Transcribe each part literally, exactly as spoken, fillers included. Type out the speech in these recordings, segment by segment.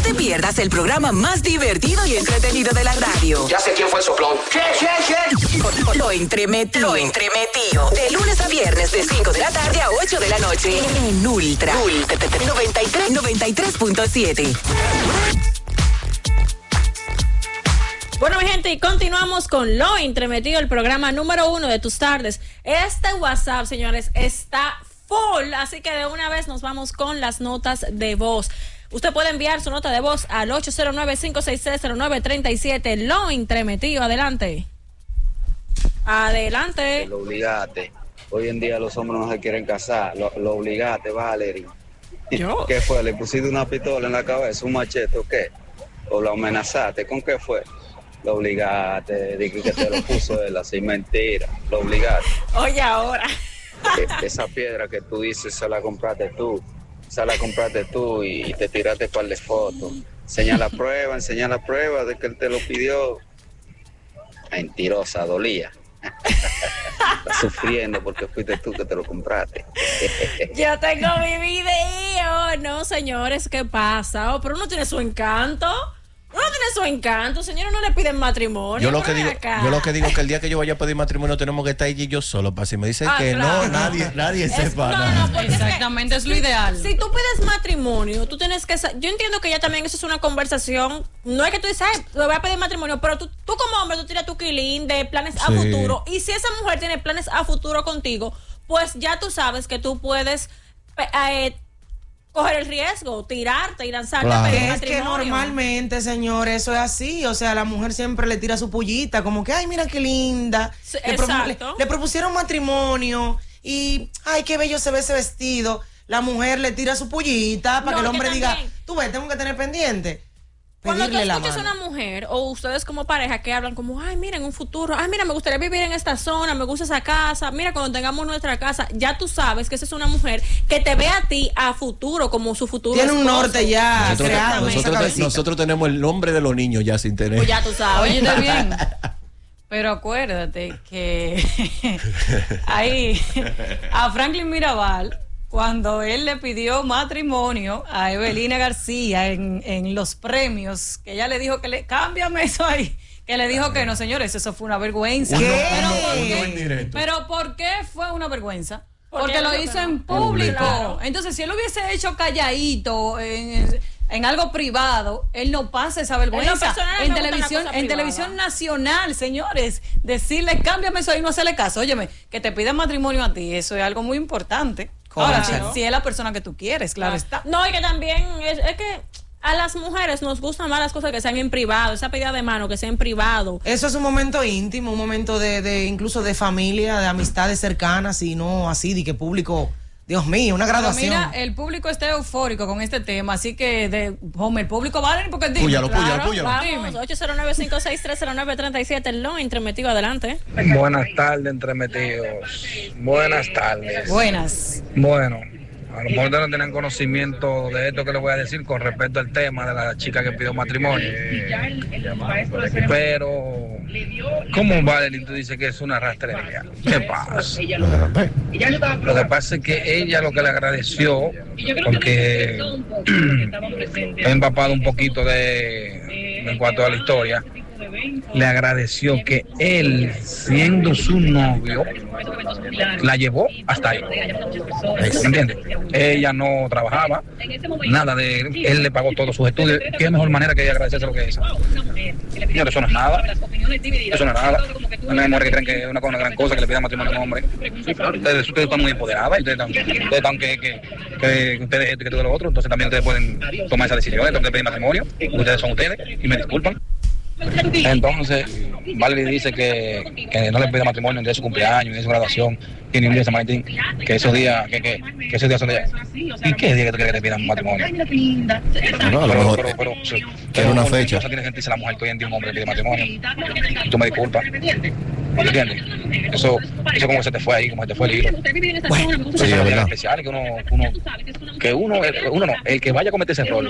te pierdas el programa más divertido y entretenido de la radio. Ya sé quién fue el soplón. ¿Qué, qué, qué? Lo entremetido. Lo entremetido. De lunes a viernes de cinco de la tarde a ocho de la noche. En Ultra. Ultra noventa y tres, noventa y tres punto siete. Bueno, mi gente, y continuamos con Lo Entremetido, el programa número uno de tus tardes. Este WhatsApp, señores, está full, así que de una vez nos vamos con las notas de voz. Usted puede enviar su nota de voz al ocho cero nueve, cinco seis seis, cero nueve tres siete. Lo Entremetido, adelante. Adelante. Lo obligaste. Hoy en día los hombres no se quieren casar. Lo, lo obligaste, Valerie. ¿Yo? ¿Qué fue? ¿Le pusiste una pistola en la cabeza, un machete o qué? ¿O lo amenazaste? ¿Con qué fue? Lo obligaste, dije que te lo puso él, así mentira. Lo obligaste. Oye, ahora. Esa piedra que tú dices se la compraste tú. Se la compraste tú y, y te tiraste un par de fotos. Enseña la prueba, enseña la prueba de que él te lo pidió. Mentirosa, dolía. Estás sufriendo porque fuiste tú que te lo compraste. Yo tengo mi video. No, señores, ¿qué pasa? Oh, pero uno tiene su encanto. Uno tiene su encanto, señores, no le piden matrimonio. Yo lo que digo, acá. yo lo que digo es que el día que yo vaya a pedir matrimonio tenemos que estar allí yo solo, para si me dicen ah, que claro. no, nadie, nadie es, sepa. No, nada. No, exactamente, es, que, es lo ideal. Si tú pides matrimonio, tú tienes que, yo entiendo que ya también eso es una conversación. No es que tú dices, le voy a pedir matrimonio, pero tú, tú como hombre, tú tiras tu quilín de planes sí. a futuro. Y si esa mujer tiene planes a futuro contigo, pues ya tú sabes que tú puedes eh, coger el riesgo, tirarte y lanzarte claro. a pedir es matrimonio. Que normalmente, señor, eso es así. O sea, la mujer siempre le tira su pullita, como que, ay, mira qué linda. Sí, le, exacto. le, le propusieron matrimonio y, ay, qué bello se ve ese vestido. La mujer le tira su pullita para no, que el hombre que diga, tú ves, tengo que tener pendiente. Cuando tú escuchas a una mujer o ustedes como pareja que hablan como, ay, mira, en un futuro, ay, mira, me gustaría vivir en esta zona, me gusta esa casa, mira, cuando tengamos nuestra casa, ya tú sabes que esa es una mujer que te ve a ti a futuro como su futuro tiene esposo. Un norte ya nosotros, creado. Nosotros, nosotros tenemos el nombre de los niños ya sin tener. Pues ya tú sabes. Óyete bien. Pero acuérdate que ahí a Franklin Mirabal, cuando él le pidió matrimonio a Evelina García en, en los premios, que ella le dijo que le, cámbiame eso ahí, que le dijo que no, señores, eso fue una vergüenza. ¿Qué? Pero, ¿por qué? Pero ¿por qué fue una vergüenza? Porque lo hizo en público. Claro. Entonces, si él lo hubiese hecho calladito, en, en algo privado, él no pasa esa vergüenza. En televisión, en televisión nacional, señores, decirle, cámbiame eso ahí, no hacerle caso. Óyeme, que te pidan matrimonio a ti, eso es algo muy importante. Ahora, si, si es la persona que tú quieres, claro ah, está. No, y que también es, es que a las mujeres nos gustan más las cosas que sean en privado, esa pedida de mano que sea en privado. Eso es un momento íntimo, un momento de, de incluso de familia, de amistades cercanas y no así de que público. Dios mío, una graduación. Pero mira, el público está eufórico con este tema, así que de hombre, el público vale porque dime. Púyalo, claro, púyalo, púyalo. Vamos, ocho cero nueve, cinco seis tres, cero nueve tres siete, Lo Entremetido, adelante. Buenas tardes, entremetidos. Buenas tardes. Buenas. Bueno, a lo mejor ustedes no tienen conocimiento de esto que les voy a decir con respecto al tema de la chica que pidió matrimonio. Pero, ¿cómo Valerie tú dices que es una rastrería? ¿Qué pasa? Lo que pasa es que ella lo que le agradeció, porque he empapado un poquito de en cuanto a la historia, le agradeció que él, siendo su novio, la llevó hasta ahí. ¿Entiendes? Ella no trabajaba, nada de él, él le pagó todos sus estudios. ¿Qué mejor manera que ella agradecerse lo que es? Señores, eso no es nada. Eso no es nada. No hay mujeres que creen que es una, una gran cosa que le pidan matrimonio a un hombre. Ustedes, ustedes están muy empoderadas, ustedes están, ustedes están que, que, que, ustedes esto y que todo lo otro, entonces también ustedes pueden tomar esa decisión, entonces de pedir matrimonio. Ustedes son ustedes y me disculpan. Entonces, Valerie dice que, que no le pide matrimonio ni de su cumpleaños, ni de su graduación, ni un día de San Valentín, que esos días, que, que, que esos días son de ella. ¿Y qué día que tú quieres que te pidan matrimonio? No, a lo mejor pero, pero, pero, era una fecha. Eso tiene gente dice la mujer que hoy en día un hombre pide matrimonio. Y tú me disculpas. ¿Entiendes? Eso, eso como se te fue ahí, como se te fue el hilo. Bueno, eso es lo especial, que uno, uno, que uno, uno no, el que vaya a cometer ese error.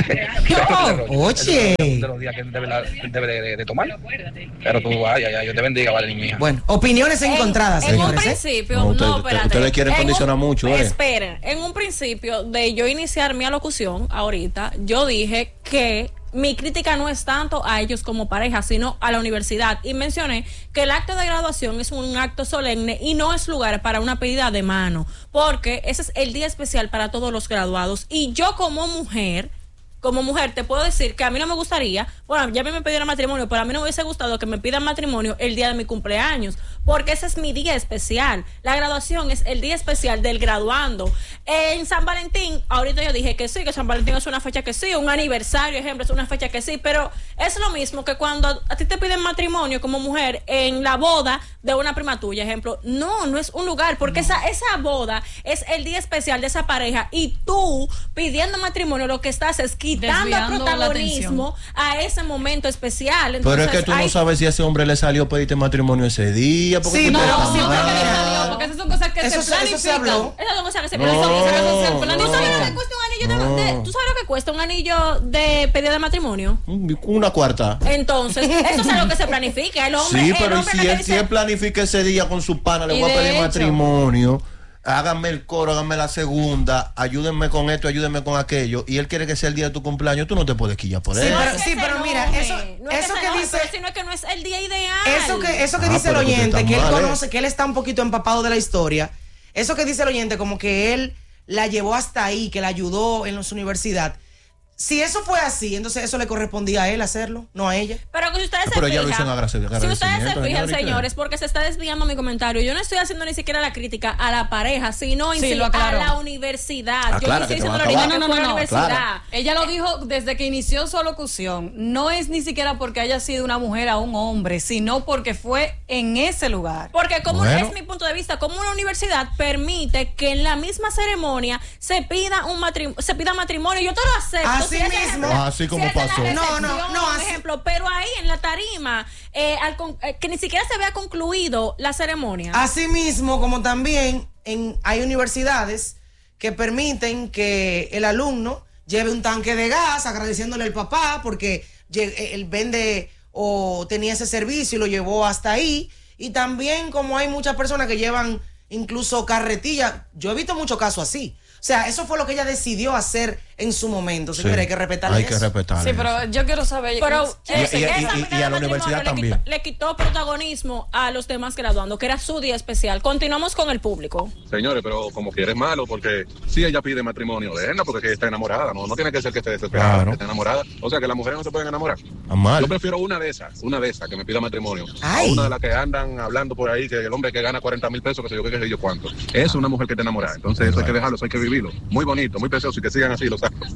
Oye. De los días que debe, debe de, de, de tomar. Pero tú, ay, ay, ay, yo te bendiga, vale, mi hija. Bueno, opiniones encontradas, en, señores. En un principio, ¿eh? no, usted, espérate. Ustedes quieren condicionar un, mucho, ¿eh? Esperen, en un principio de yo iniciar mi alocución ahorita, yo dije que mi crítica no es tanto a ellos como pareja, sino a la universidad. Y mencioné que el acto de graduación es un acto solemne y no es lugar para una pedida de mano, porque ese es el día especial para todos los graduados. Y yo como mujer... Como mujer te puedo decir que a mí no me gustaría, bueno, ya me pidieron matrimonio, pero a mí no me hubiese gustado que me pidan matrimonio el día de mi cumpleaños, porque ese es mi día especial. La graduación es el día especial del graduando. En San Valentín, ahorita yo dije que sí, que San Valentín es una fecha que sí, un aniversario, ejemplo, es una fecha que sí, pero es lo mismo que cuando a ti te piden matrimonio como mujer en la boda de una prima tuya, ejemplo, no, no es un lugar, porque no. esa, esa boda es el día especial de esa pareja y tú pidiendo matrimonio lo que estás es quitando el protagonismo a ese momento especial. Entonces, pero es que tú hay... no sabes si a ese hombre le salió pedirte matrimonio ese día. Porque sí, no, no, siempre que le salió, porque esas son cosas que eso se planifican. Eso se habló. Esas son cosas que se no, planifican. No, ¿Tú sabes lo que cuesta un anillo no. de, de, ¿Tú sabes lo que cuesta un anillo de pedida de matrimonio? Una cuarta. Entonces, eso es algo que se planifica. El hombre, sí, pero el hombre si él, dice, si él planifica ese día con su pana, le voy a pedir hecho, matrimonio. Háganme el coro, háganme la segunda, ayúdenme con esto, ayúdenme con aquello, y él quiere que sea el día de tu cumpleaños, tú no te puedes quillar por sí, él. Pero, sí, pero mira, eso, no es eso que, que enoje, dice, sino es que no es el día ideal. Eso que, eso que ah, dice el oyente, que él mal, conoce, eh. que él está un poquito empapado de la historia, eso que dice el oyente, como que él la llevó hasta ahí, que la ayudó en su universidad. Si eso fue así, entonces eso le correspondía a él hacerlo, no a ella. Pero que si ustedes ah, se pero fijan, ya lo hizo en agradecimiento, si ustedes se fijan, señores, señores, porque se está desviando mi comentario, yo no estoy haciendo ni siquiera la crítica a la pareja, sino en sí, sí, lo a la universidad. Ah, yo claro, no estoy que te diciendo va a la no, no, no, no, universidad. Claro. Ella lo dijo desde que inició su locución. No es ni siquiera porque haya sido una mujer a un hombre, sino porque fue en ese lugar. Porque como bueno. es mi punto de vista, como una universidad permite que en la misma ceremonia se pida un matrimonio, se pida matrimonio, yo te lo acepto. Así si mismo. Es, así como si pasó. No, no, no, por así... ejemplo, pero ahí en la tarima, eh, al con, eh, que ni siquiera se había concluido la ceremonia. Así mismo, como también en, hay universidades que permiten que el alumno lleve un tanque de gas agradeciéndole al papá porque él vende o tenía ese servicio y lo llevó hasta ahí. Y también como hay muchas personas que llevan incluso carretillas, yo he visto muchos casos así. O sea, eso fue lo que ella decidió hacer en su momento. Señores, sí, hay que respetar Hay eso. que respetar. Sí, pero eso. yo quiero saber. Pero y, y, y, y, y a la universidad le también. Quitó, le quitó protagonismo a los demás graduando, que era su día especial. Continuamos con el público. Señores, pero como que eres malo, porque si ella pide matrimonio, déjenla porque está enamorada. No, no tiene que ser que esté desesperada, claro. que esté enamorada. O sea, que las mujeres no se pueden enamorar. Amal. Yo prefiero una de esas, una de esas que me pida matrimonio. Ay. A una de las que andan hablando por ahí, que el hombre que gana cuarenta mil pesos, que sé yo qué, que sé yo cuánto. Es una mujer que está enamorada. Entonces, eso hay que dejarlo, eso hay que vivirlo. Muy bonito, muy precioso y que sigan así los actos.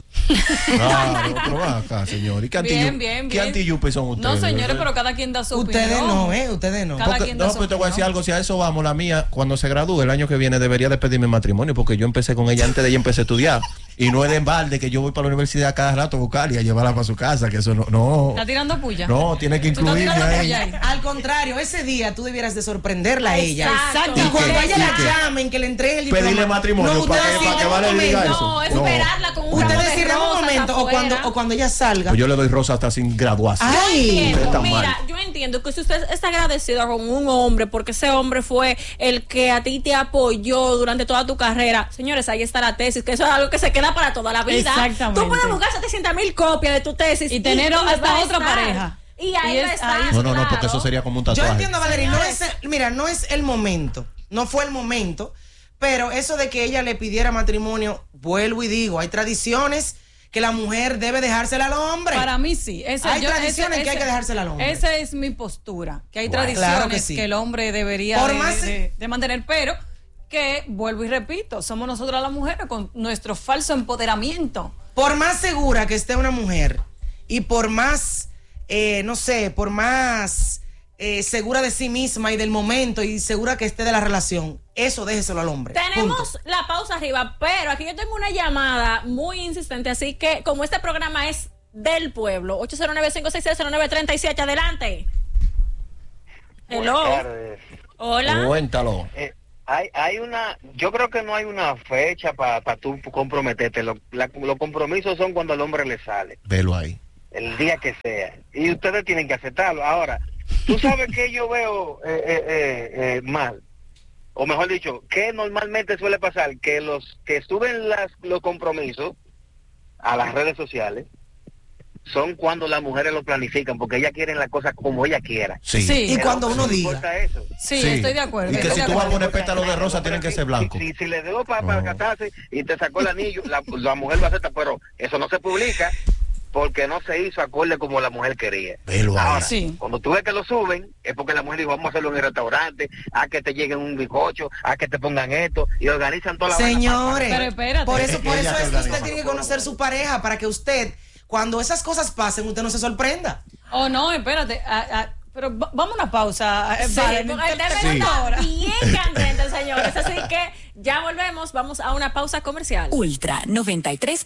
Claro, pero va acá, señor. ¿Y qué bien, bien, ¿qué anti-yupi son ustedes? No, señores, pero cada quien da su ustedes opinión. no, ¿eh? Ustedes no. Cada porque, quien da no, su pero te voy a decir opinión. algo. Si a eso vamos, la mía, cuando se gradúe el año que viene, debería de pedirme matrimonio, porque yo empecé con ella antes de ella empecé a estudiar. Y no es de embalde que yo voy para la universidad cada rato a buscarla y a llevarla para su casa, que eso no. no ¿Está tirando puya? No, tiene que incluirme a ella. Al contrario, ese día tú debieras de sorprenderla a ella. Exacto. Y cuando ¿Y a qué? ella ¿Y la qué? llamen, que le entreguen el diploma. Pedirle matrimonio no, para ustedes que, para que decirle, Vale un diga momento. eso. No, esperarla con un Ustedes ramo de decirle un rosas momento, o afuera. cuando, o cuando ella salga. Pues yo le doy rosa hasta sin graduarse. Ay, Entiendo, está mira, mal. yo entiendo que si usted está agradecido con un hombre porque ese hombre fue el que a ti te apoyó durante toda tu carrera, señores, ahí está la tesis, que eso es algo que se queda para toda la vida. Exactamente. Tú puedes buscar setecientas mil copias de tu tesis Y tener y hasta va a otra estar. pareja. Y ahí Y va a es estar. ahí. No, no, no, porque claro. eso sería como un yo tatuaje. entiendo, Valeria, no Señores. es el, mira, no es el momento, no fue el momento, pero eso de que ella le pidiera matrimonio, vuelvo y digo, hay tradiciones que la mujer debe dejársela al hombre. Para mí sí. Esa, Hay yo, tradiciones ese, que hay ese, que dejársela al hombre. Esa es mi postura, que hay Bueno, tradiciones claro que que, sí. el hombre debería Por de, más- de- de mantener, pero que, vuelvo y repito, somos nosotras las mujeres con nuestro falso empoderamiento. Por más segura que esté una mujer y por más, eh, no sé, por más eh, segura de sí misma y del momento y segura que esté de la relación, eso déjeselo al hombre. Tenemos Punto. la pausa arriba, pero aquí yo tengo una llamada muy insistente, así que como este programa es del pueblo, ocho cero nueve, cinco seis seis, cero nueve tres siete, adelante. Hello. Buenas tardes. Hola. Cuéntalo. Eh, hay, hay una, yo creo que no hay una fecha para pa tú comprometerte. Lo, la, los compromisos son cuando al hombre le sale. Velo ahí. El día que sea. Y ustedes tienen que aceptarlo. Ahora, tú sabes que yo veo eh, eh, eh, eh, mal. O mejor dicho, que normalmente suele pasar que los que suben las, los compromisos a las redes sociales son cuando las mujeres lo planifican, porque ellas quieren las cosas como ella quiera. Sí. Sí. Y Pero cuando uno no diga. importa eso. Sí, Sí. estoy de acuerdo. Y que estoy si de tú vas a acuerdo. poner pétalos de rosa, tienen que ser blancos. Si, si, si le dio para No. casarse y te sacó el anillo, la, la mujer lo acepta, pero eso no se publica porque no se hizo acorde como la mujer quería. Velo ahí. Ahora, Sí. cuando tú ves que lo suben, es porque la mujer dijo, vamos a hacerlo en el restaurante, a que te lleguen un bizcocho, a que te pongan esto, y organizan toda la Señores, Pero espérate. por eso, por Ella eso te es que organiza. usted tiene que conocer su pareja para que usted, cuando esas cosas pasen, usted no se sorprenda. Oh, no, espérate. ah, ah, pero va- vamos a una pausa. eh, Sí, Valen, porque el te- tema te pregunto está ahora. bien candente, señores. Así que ya volvemos. Vamos a una pausa comercial. Ultra noventa y tres